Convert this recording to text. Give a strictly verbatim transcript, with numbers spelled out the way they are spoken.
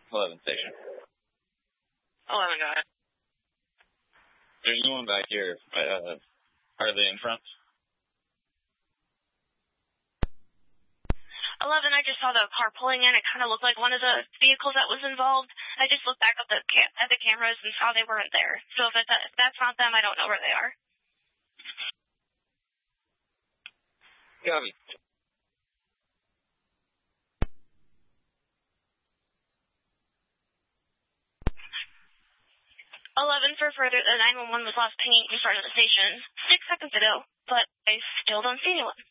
eleven station. eleven, go ahead. There's no one back here. Uh, are they in front? eleven, I just saw the car pulling in. It kind of looked like one of the vehicles that was involved. I just looked back up the ca- at the cameras and saw they weren't there. So if, it, if that's not them, I don't know where they are. Copy. eleven for further, the nine one one was lost pinging in front of the station six seconds ago, but I still don't see anyone.